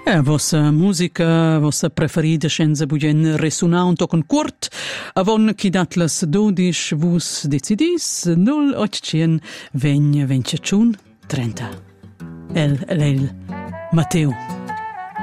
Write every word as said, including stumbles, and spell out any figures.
E vossa musica, vossa preferida scenza bugen resuna un token curt, avon chi dat las dodisch vus decidis, null ottcien vegn ventciatschun trenta. El, el, Matteo.